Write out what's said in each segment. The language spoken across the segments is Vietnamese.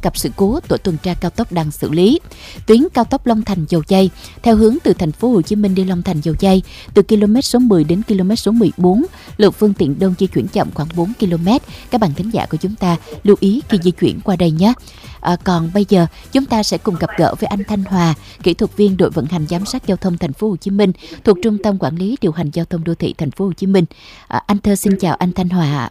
gặp sự cố, tổ tuần tra cao tốc đang xử lý. Tuyến cao tốc Long Thành - Dầu Giây theo hướng từ thành phố Hồ Chí Minh đi Long Thành - Dầu Giây từ km số 10 đến km số 14, lượng phương tiện đông di chuyển chậm khoảng 4 km. Các bạn thính giả của chúng ta lưu ý khi di chuyển qua đây nhé. Còn bây giờ chúng ta sẽ cùng gặp gỡ với anh Thanh Hòa, kỹ thuật viên đội vận hành giám sát giao thông thành phố Hồ Chí Minh thuộc Trung tâm Quản lý điều hành giao thông đô thị thành phố Hồ Chí Minh. Anh Thơ xin chào anh Thanh Hòa.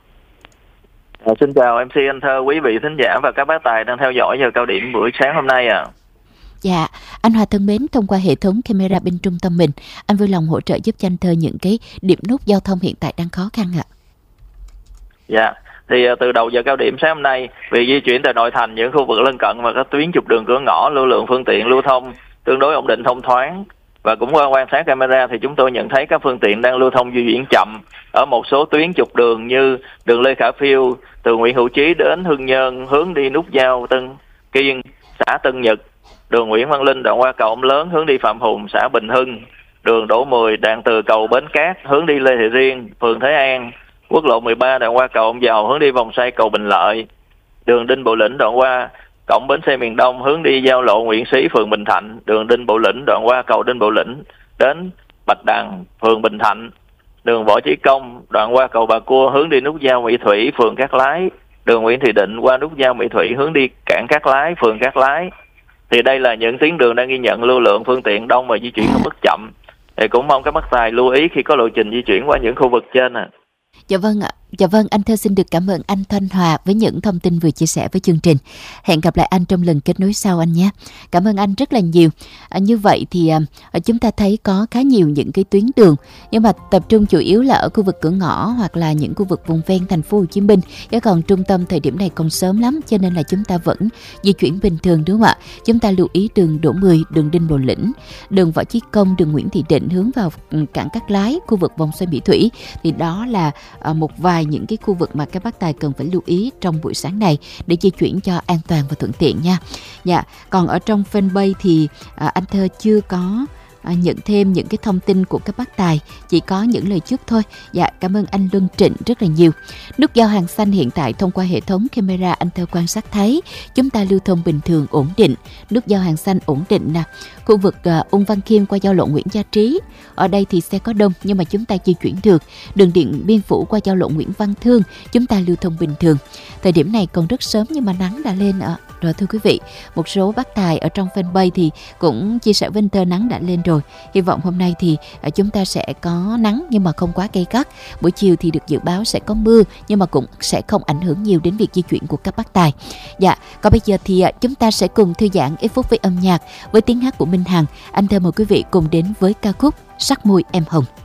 Xin chào MC Anh Thơ, quý vị thính giả và các bác tài đang theo dõi giờ cao điểm buổi sáng hôm nay ạ. Dạ, anh Hòa thân mến, thông qua hệ thống camera bên trung tâm mình, anh vui lòng hỗ trợ giúp cho anh Thơ những cái điểm nút giao thông hiện tại đang khó khăn ạ. Dạ, thì từ đầu giờ cao điểm sáng hôm nay, việc di chuyển từ nội thành những khu vực lân cận và các tuyến trục đường cửa ngõ, lưu lượng phương tiện lưu thông tương đối ổn định thông thoáng. Và cũng qua quan sát camera thì chúng tôi nhận thấy các phương tiện đang lưu thông di chuyển chậm ở một số tuyến trục đường như đường Lê Khả Phiêu từ Nguyễn Hữu Trí đến Hưng Nhơn hướng đi nút giao Tân Kiên, xã Tân Nhật, đường Nguyễn Văn Linh đoạn qua cầu Ông Lớn hướng đi Phạm Hùng, xã Bình Hưng, đường Đỗ Mười đoạn từ cầu Bến Cát hướng đi Lê Thị Riêng, phường Thế An, quốc lộ 13 đoạn qua cầu Ông Giàu hướng đi vòng xoay cầu Bình Lợi, đường Đinh Bộ Lĩnh đoạn qua cổng bến xe miền Đông hướng đi giao lộ Nguyễn Xí, phường Bình Thạnh, đường Đinh Bộ Lĩnh đoạn qua cầu Đinh Bộ Lĩnh đến Bạch Đằng, phường Bình Thạnh, đường Võ Chí Công đoạn qua cầu Bà Cua hướng đi nút giao Mỹ Thủy, phường Cát Lái, đường Nguyễn Thị Định qua nút giao Mỹ Thủy hướng đi cảng Cát Lái, phường Cát Lái. Thì đây là những tuyến đường đang ghi nhận lưu lượng phương tiện đông và di chuyển ở mức chậm. Thì cũng mong các bác tài lưu ý khi có lộ trình di chuyển qua những khu vực trên ạ. Dạ vâng ạ. Dạ vâng, anh Thơ xin được cảm ơn anh Thanh Hòa với những thông tin vừa chia sẻ với chương trình. Hẹn gặp lại anh trong lần kết nối sau anh nhé. Cảm ơn anh rất là nhiều. Như vậy thì chúng ta thấy có khá nhiều những cái tuyến đường, nhưng mà tập trung chủ yếu là ở khu vực cửa ngõ hoặc là những khu vực vùng ven thành phố Hồ Chí Minh. Chứ còn trung tâm thời điểm này còn sớm lắm, cho nên là chúng ta vẫn di chuyển bình thường, đúng không ạ? Chúng ta lưu ý đường Đỗ Mười, đường Đinh Bộ Lĩnh, đường Võ Chí Công, đường Nguyễn Thị Định hướng vào cảng Cát Lái, khu vực vòng xoay Mỹ Thủy. Thì đó là một vài những cái khu vực mà các bác tài cần phải lưu ý trong buổi sáng này để di chuyển cho an toàn và thuận tiện nha. Dạ, còn ở trong fanpage thì anh Thơ chưa có nhận thêm những cái thông tin của các bác tài, chỉ có những lời chúc thôi. Dạ, cảm ơn anh Luân Trịnh rất là nhiều. Nút giao Hàng Xanh hiện tại thông qua hệ thống camera anh Thơ quan sát thấy chúng ta lưu thông bình thường ổn định. Nút giao Hàng Xanh ổn định nè. Khu vực Ung Văn Khiêm qua giao lộ Nguyễn Gia Trí, ở đây thì xe có đông nhưng mà chúng ta di chuyển được. Đường Điện Biên Phủ qua giao lộ Nguyễn Văn Thương chúng ta lưu thông bình thường. Thời điểm này còn rất sớm nhưng mà nắng đã lên rồi thưa quý vị. Một số bác tài ở trong fanpage thì cũng chia sẻ với anh Thơ nắng đã lên rồi. Hy vọng hôm nay thì chúng ta sẽ có nắng nhưng mà không quá gay gắt. Buổi chiều thì được dự báo sẽ có mưa nhưng mà cũng sẽ không ảnh hưởng nhiều đến việc di chuyển của các bác tài. Dạ, còn bây giờ thì chúng ta sẽ cùng thư giãn ít phút với âm nhạc với tiếng hát của Minh Hằng. Anh Thơ mời quý vị cùng đến với ca khúc Sắc Môi Em Hồng.